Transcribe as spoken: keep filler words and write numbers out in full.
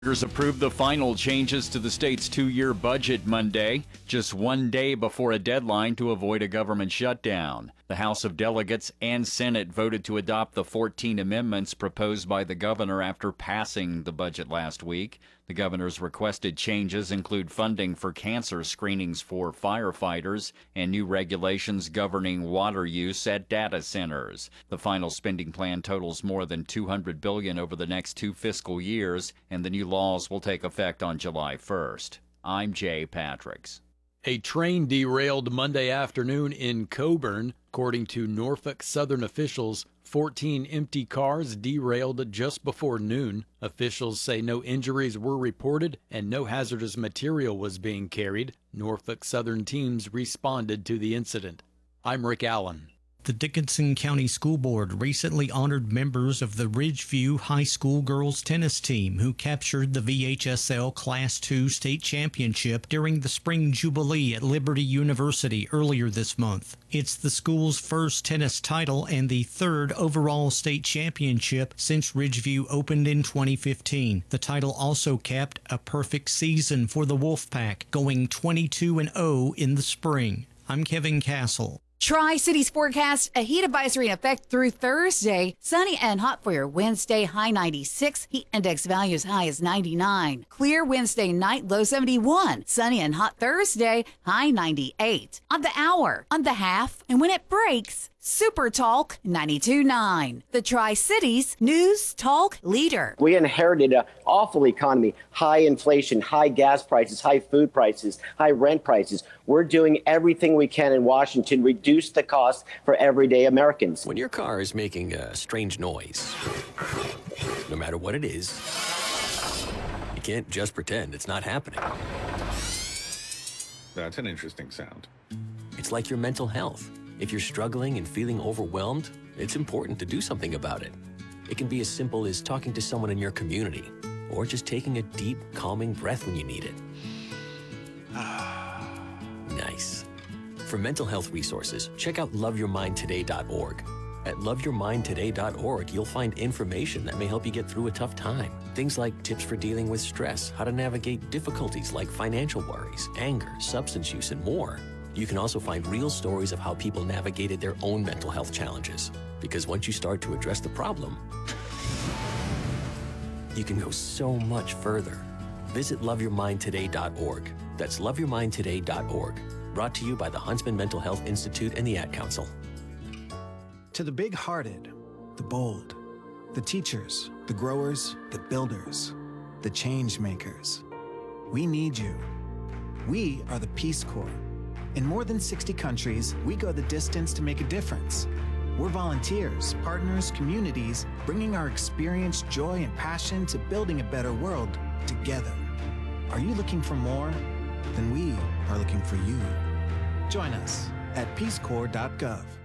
Senators approved the final changes to the state's two-year budget Monday, just one day before a deadline to avoid a government shutdown. The House of Delegates and Senate voted to adopt the fourteen amendments proposed by the governor after passing the budget last week. The governor's requested changes include funding for cancer screenings for firefighters and new regulations governing water use at data centers. The final spending plan totals more than two hundred billion dollars over the next two fiscal years, and the new laws will take effect on July first. I'm Jay Patricks. A train derailed Monday afternoon in Coburn. According to Norfolk Southern officials, fourteen empty cars derailed just before noon. Officials say no injuries were reported and no hazardous material was being carried. Norfolk Southern teams responded to the incident. I'm Rick Allen. The Dickinson County School Board recently honored members of the Ridgeview High School girls tennis team who captured the V H S L Class two state championship during the Spring Jubilee at Liberty University earlier this month. It's the school's first tennis title and the third overall state championship since Ridgeview opened in twenty fifteen. The title also capped a perfect season for the Wolfpack, going twenty-two and oh in the spring. I'm Kevin Castle. Tri-Cities forecast, a heat advisory in effect through Thursday. Sunny and hot for your Wednesday, high ninety-six. Heat index values high as ninety-nine. Clear Wednesday night, low seventy-one. Sunny and hot Thursday, high ninety-eight. On the hour, on the half, and when it breaks, Super Talk ninety-two point nine. The Tri-Cities News Talk leader. We inherited an awful economy, high inflation, high gas prices, high food prices, high rent prices. We're doing everything we can in Washington, reduce the cost for everyday Americans. When your car is making a strange noise, no matter what it is, you can't just pretend it's not happening. That's an interesting sound. It's like your mental health. If you're struggling and feeling overwhelmed, it's important to do something about it. It can be as simple as talking to someone in your community, or just taking a deep, calming breath when you need it. Nice. For mental health resources, check out love your mind today dot org. At love your mind today dot org, you'll find information that may help you get through a tough time. Things like tips for dealing with stress, how to navigate difficulties like financial worries, anger, substance use, and more. You can also find real stories of how people navigated their own mental health challenges. Because once you start to address the problem, you can go so much further. Visit love your mind today dot org. That's love your mind today dot org. Brought to you by the Huntsman Mental Health Institute and the Ad Council. To the big-hearted, the bold, the teachers, the growers, the builders, the change makers, we need you. We are the Peace Corps. In more than sixty countries, we go the distance to make a difference. We're volunteers, partners, communities, bringing our experience, joy, and passion to building a better world together. Are you looking for more? Then we are looking for you. Join us at peace corps dot gov.